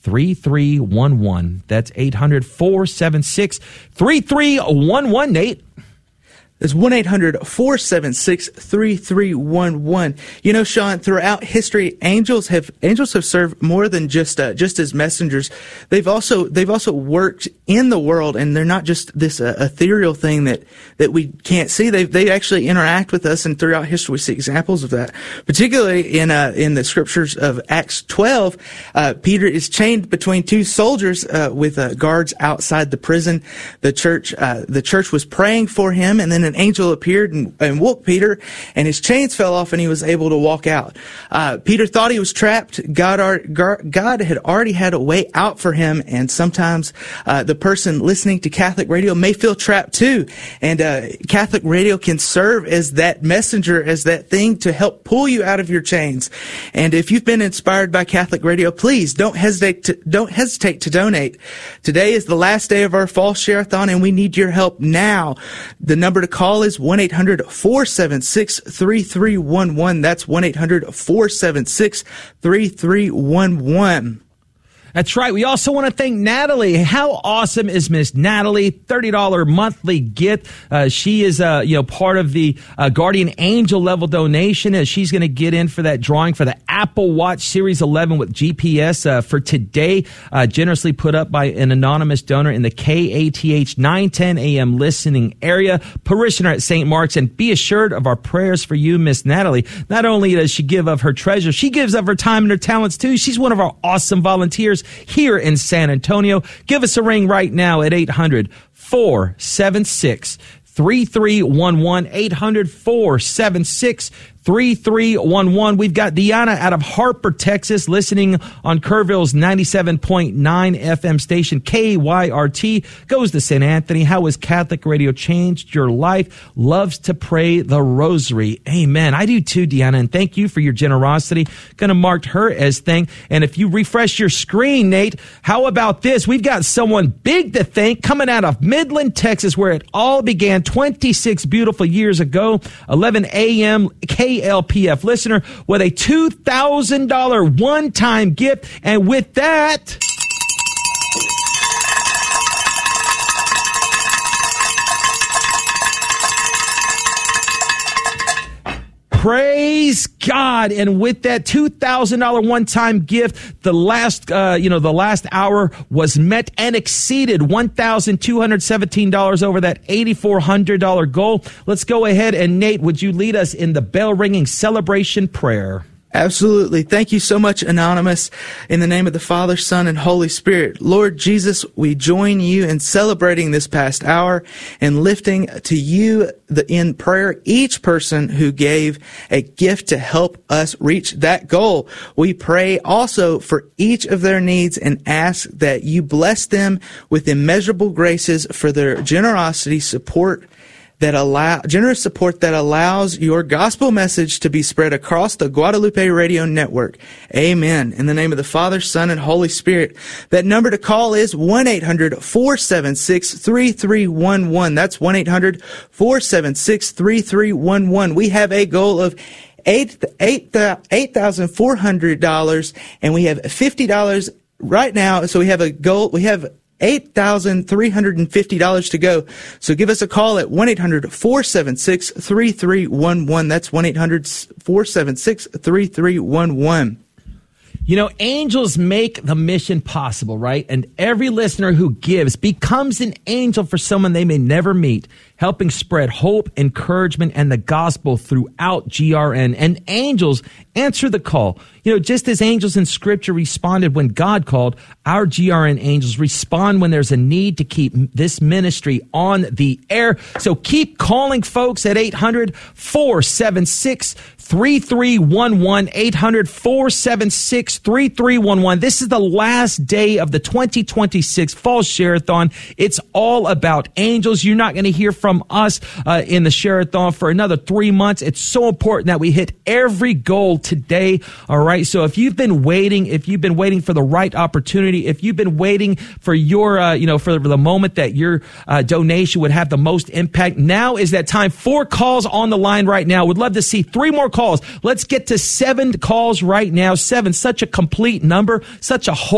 800-476-3311. That's 800-476-3311, Nate. It's 1-800-476-3311. You know, Sean, throughout history, angels have served more than just as messengers. They've also worked in the world, and they're not just this ethereal thing that we can't see. They actually interact with us, and throughout history we see examples of that. Particularly in the scriptures of Acts 12, Peter is chained between two soldiers with guards outside the prison. The church was praying for him, and then an angel appeared and woke Peter, and his chains fell off, and he was able to walk out. Peter thought he was trapped. God had already had a way out for him, and sometimes the person listening to Catholic radio may feel trapped too. And Catholic radio can serve as that messenger, as that thing to help pull you out of your chains. And if you've been inspired by Catholic radio, please don't hesitate to donate. Today is the last day of our fall share-a-thon, and we need your help now. The number to call is 1-800-476-3311. That's 1-800-476-3311. That's right. We also want to thank Natalie. How awesome is Miss Natalie? $30 monthly gift. She is, part of the Guardian Angel level donation, as she's going to get in for that drawing for the Apple Watch Series 11 with GPS for today, generously put up by an anonymous donor in the KATH 910 AM listening area, parishioner at St. Mark's. And be assured of our prayers for you, Miss Natalie. Not only does she give of her treasure, she gives of her time and her talents too. She's one of our awesome volunteers here in San Antonio. Give us a ring right now at 800-476-3311, 800-476-3311. We've got Deanna out of Harper, Texas, listening on Kerrville's 97.9 FM station, KYRT. Goes to St. Anthony. How has Catholic radio changed your life? Loves to pray the rosary. Amen. I do too, Deanna, and thank you for your generosity. Going to mark her as thank. And if you refresh your screen, Nate, how about this? We've got someone big to thank coming out of Midland, Texas, where it all began 26 beautiful years ago. 11 a.m. KLPF listener with a $2,000 one-time gift. And with that, praise God. And with that $2,000 one-time gift, the last hour was met and exceeded $1,217 over that $8,400 goal. Let's go ahead, and Nate, would you lead us in the bell-ringing celebration prayer? Absolutely. Thank you so much, Anonymous. In the name of the Father, Son, and Holy Spirit, Lord Jesus, we join you in celebrating this past hour and lifting to you in prayer each person who gave a gift to help us reach that goal. We pray also for each of their needs and ask that you bless them with immeasurable graces for their generosity, generous support that allows your gospel message to be spread across the Guadalupe Radio Network. Amen. In the name of the Father, Son, and Holy Spirit. That number to call is 1-800-476-3311. That's 1-800-476-3311. We have a goal of $8,400, and we have $50 right now. So we have a goal. We have $8,350 to go. So give us a call at 1-800-476-3311. That's 1-800-476-3311. You know, angels make the mission possible, right? And every listener who gives becomes an angel for someone they may never meet, helping spread hope, encouragement, and the gospel throughout GRN. And angels answer the call. You know, just as angels in Scripture responded when God called, our GRN angels respond when there's a need to keep this ministry on the air. So keep calling, folks, at 800-476-3311, 800-476-3311. This is the last day of the 2026 Fall Share-a-thon. It's all about angels. You're not going to hear from us in the Share-a-thon for another 3 months. It's so important that we hit every goal today. All right. So if you've been waiting for the right opportunity, if you've been waiting for your, for the moment that your donation would have the most impact, now is that time. 4 calls on the line right now. Would love to see 3 more calls. Let's get to 7 calls right now. 7, such a complete number, such a whole